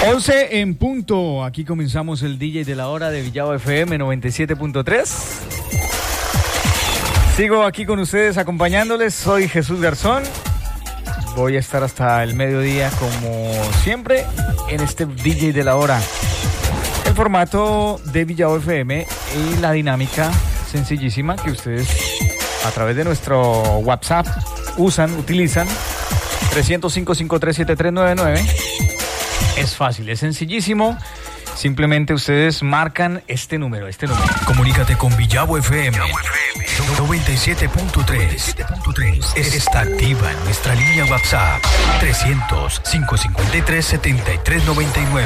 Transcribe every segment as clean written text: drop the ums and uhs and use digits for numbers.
11 en punto. Aquí comenzamos el DJ de la hora de Villavo FM 97.3. Sigo aquí con ustedes acompañándoles. Soy Jesús Garzón. Voy a estar hasta el mediodía como siempre en este DJ de la hora. El formato de Villavo FM y la dinámica sencillísima que ustedes a través de nuestro WhatsApp utilizan 305-537399. Es fácil, es sencillísimo. Simplemente ustedes marcan este número. Comunícate con Villavo FM 97.3. Está activa en nuestra línea WhatsApp 300-553-7399.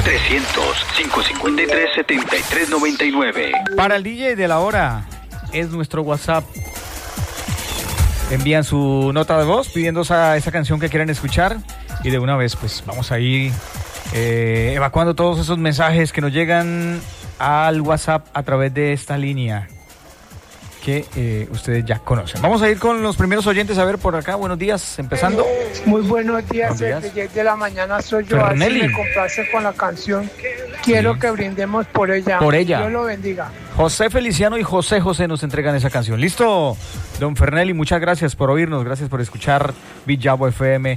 300-553-7399. Para el DJ de la hora es nuestro WhatsApp. Envían su nota de voz pidiendo esa canción que quieren escuchar y de una vez pues vamos a ir evacuando todos esos mensajes que nos llegan al WhatsApp a través de esta línea que ustedes ya conocen. Vamos a ir con los primeros oyentes, a ver por acá. Buenos días, empezando. Muy buenos días, el DJ de la mañana soy yo. Así me complace con la canción. Quiero que brindemos por ella. Por ella. Dios lo bendiga. José Feliciano y José nos entregan esa canción. ¿Listo? Don Fernelli, muchas gracias por oírnos, gracias por escuchar Villavo FM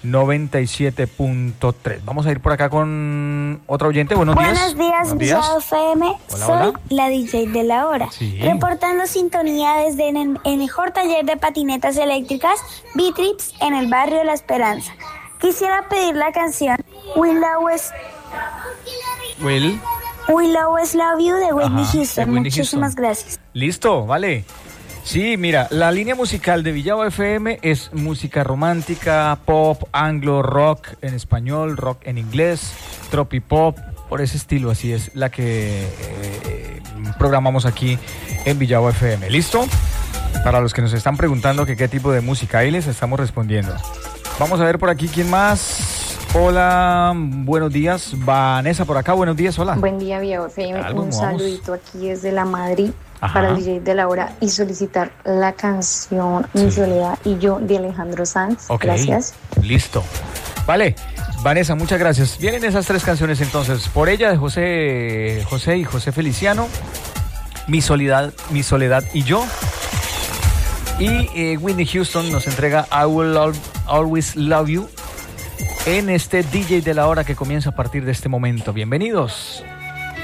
97.3. Vamos a ir por acá con otro oyente. Buenos días, Villavo FM. Hola, soy hola. la DJ de la hora. Sí. Reportando sintonía desde el mejor taller de patinetas eléctricas, B-Trips, en el barrio La Esperanza. Quisiera pedir la canción Will Always Love You de Whitney Houston. Muchísimas gracias. Listo, vale. Sí, mira, la línea musical de Villavo FM es música romántica, pop, anglo, rock en español, rock en inglés, tropipop, por ese estilo, así es la que programamos aquí en Villavo FM. ¿Listo? Para los que nos están preguntando que qué tipo de música hay, les estamos respondiendo. Vamos a ver por aquí quién más. Hola, buenos días. Vanessa por acá, buenos días, hola. Buen día, Villavo FM. Un saludito aquí desde la Madrid. Ajá. Para el DJ de la hora y solicitar la canción Mi Soledad y Yo de Alejandro Sanz. Okay. Gracias. Listo. Vale, Vanessa, muchas gracias. Vienen esas tres canciones entonces. Por ella de José y José Feliciano, Mi Soledad y Yo. Y Whitney Houston nos entrega I Will Always Love You en este DJ de la hora que comienza a partir de este momento. Bienvenidos.